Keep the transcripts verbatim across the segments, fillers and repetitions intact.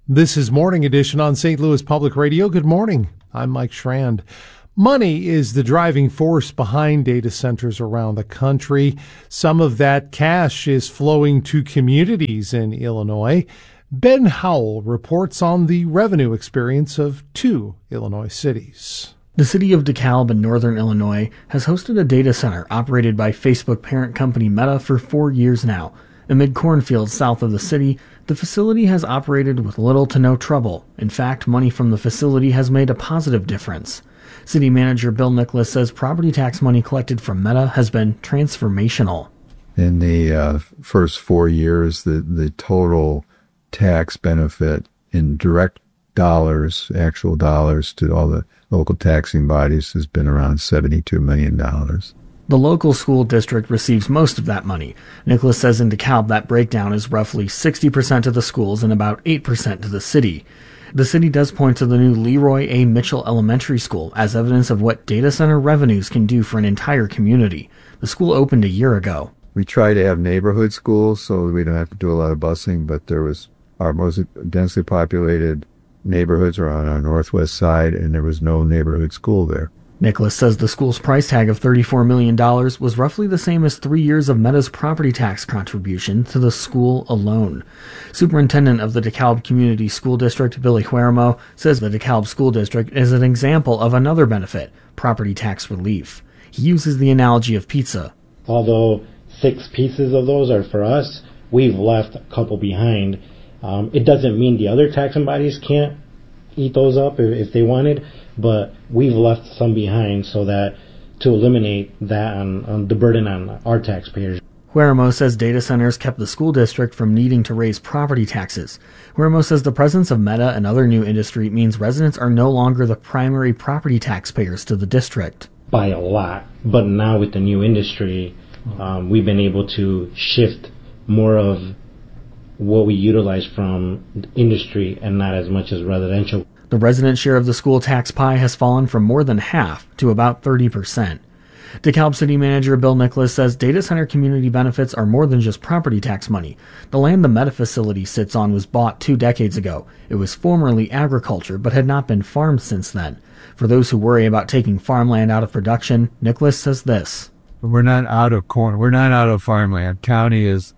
This is Morning Edition on Saint Louis Public Radio. Good morning. I'm Mike Schrand. Money is the driving force behind data centers around the country. Some of that cash is flowing to communities in Illinois. Ben Howell reports on the revenue experience of two Illinois cities. The city of DeKalb in northern Illinois has hosted a data center operated by Facebook parent company Meta for four years now. Amid cornfields south of the city, the facility has operated with little to no trouble. In fact, money from the facility has made a positive difference. City manager Bill Nicholas says property tax money collected from Meta has been transformational. In the uh, first four years, the, the total tax benefit in direct dollars, actual dollars to all the local taxing bodies has been around seventy-two million dollars. The local school district receives most of that money. Nicholas says in DeKalb that breakdown is roughly sixty percent to the schools and about eight percent to the city. The city does point to the new Leroy A. Mitchell Elementary School as evidence of what data center revenues can do for an entire community. The school opened a year ago. We try to have neighborhood schools so we don't have to do a lot of busing, but there was our most densely populated neighborhoods are on our northwest side, and there was no neighborhood school there. Nicholas says the school's price tag of thirty-four million dollars was roughly the same as three years of Meta's property tax contribution to the school alone. Superintendent of the DeKalb Community School District, Billy Huermo, says the DeKalb School District is an example of another benefit, property tax relief. He uses the analogy of pizza. Although six pieces of those are for us, we've left a couple behind. Um, it doesn't mean the other taxing bodies can't eat those up if, if they wanted, but we've left some behind so that to eliminate that on, on the burden on our taxpayers. Huermo says data centers kept the school district from needing to raise property taxes. Huermo says the presence of Meta and other new industry means residents are no longer the primary property taxpayers to the district. By a lot, but now with the new industry, um, we've been able to shift more of what we utilize from industry and not as much as residential. The resident share of the school tax pie has fallen from more than half to about thirty percent. DeKalb City Manager Bill Nicholas says data center community benefits are more than just property tax money. The land the Meta facility sits on was bought two decades ago. It was formerly agriculture but had not been farmed since then. For those who worry about taking farmland out of production, Nicholas says this. We're not out of corn. We're not out of farmland. County is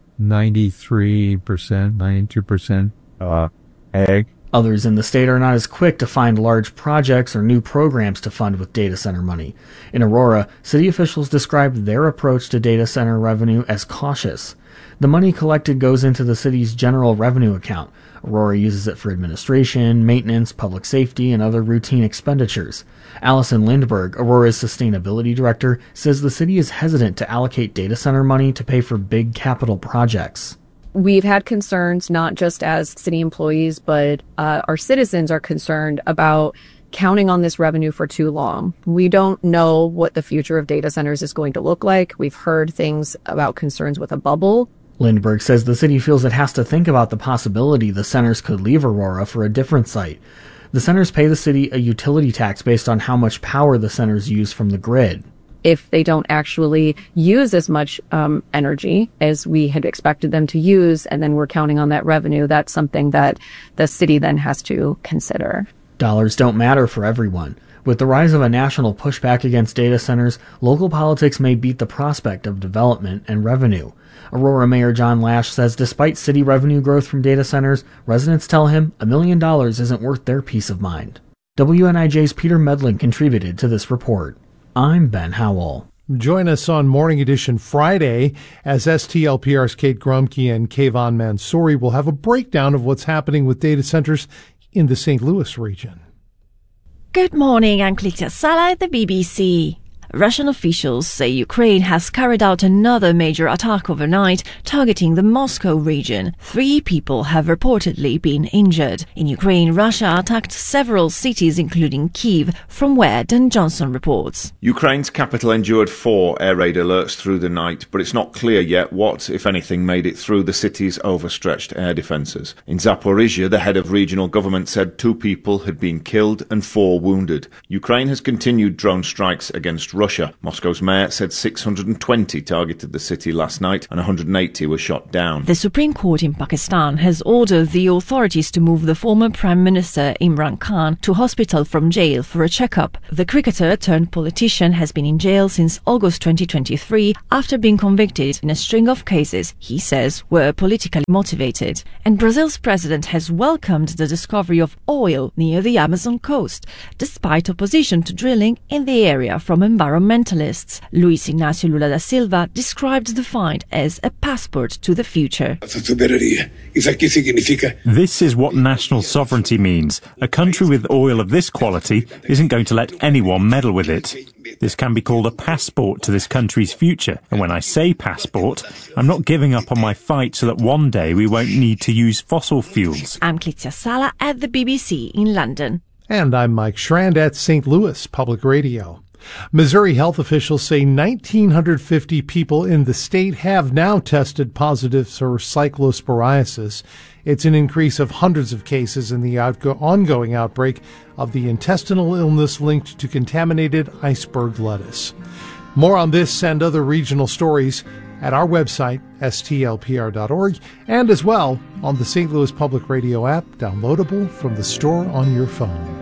ninety-three percent, ninety-two percent uh, ag. Others in the state are not as quick to find large projects or new programs to fund with data center money. In Aurora, city officials described their approach to data center revenue as cautious. The money collected goes into the city's general revenue account. Aurora uses it for administration, maintenance, public safety, and other routine expenditures. Allison Lindberg, Aurora's sustainability director, says the city is hesitant to allocate data center money to pay for big capital projects. We've had concerns, not just as city employees, but uh, our citizens are concerned about counting on this revenue for too long. We don't know what the future of data centers is going to look like. We've heard things about concerns with a bubble. Lindberg says the city feels it has to think about the possibility the centers could leave Aurora for a different site. The centers pay the city a utility tax based on how much power the centers use from the grid. If they don't actually use as much um, energy as we had expected them to use, and then we're counting on that revenue, that's something that the city then has to consider. Dollars don't matter for everyone. With the rise of a national pushback against data centers, local politics may beat the prospect of development and revenue. Aurora Mayor John Lash says despite city revenue growth from data centers, residents tell him a million dollars isn't worth their peace of mind. W N I J's Peter Medlin contributed to this report. I'm Ben Howell. Join us on Morning Edition Friday as S T L P R's Kate Grumke and Kayvon Mansouri will have a breakdown of what's happening with data centers in the Saint Louis region. Good morning, I'm Klita Sala at the B B C. Russian officials say Ukraine has carried out another major attack overnight, targeting the Moscow region. Three people have reportedly been injured. In Ukraine, Russia attacked several cities, including Kyiv, from where Dan Johnson reports. Ukraine's capital endured four air raid alerts through the night, but it's not clear yet what, if anything, made it through the city's overstretched air defences. In Zaporizhia, the head of regional government said two people had been killed and four wounded. Ukraine has continued drone strikes against Russia. Moscow's mayor said six hundred twenty targeted the city last night and one hundred eighty were shot down. The Supreme Court in Pakistan has ordered the authorities to move the former Prime Minister Imran Khan to hospital from jail for a checkup. The cricketer turned politician has been in jail since August twenty twenty-three after being convicted in a string of cases he says were politically motivated. And Brazil's president has welcomed the discovery of oil near the Amazon coast, despite opposition to drilling in the area from environmentalists. Luis Ignacio Lula da Silva described the find as a passport to the future. This is what national sovereignty means. A country with oil of this quality isn't going to let anyone meddle with it. This can be called a passport to this country's future. And when I say passport, I'm not giving up on my fight so that one day we won't need to use fossil fuels. I'm Clizia Sala at the B B C in London. And I'm Mike Schrand at Saint Louis Public Radio. Missouri health officials say one thousand nine hundred fifty people in the state have now tested positive for cyclosporiasis. It's an increase of hundreds of cases in the outgo- ongoing outbreak of the intestinal illness linked to contaminated iceberg lettuce. More on this and other regional stories at our website, S T L P R dot org, and as well on the Saint Louis Public Radio app, downloadable from the store on your phone.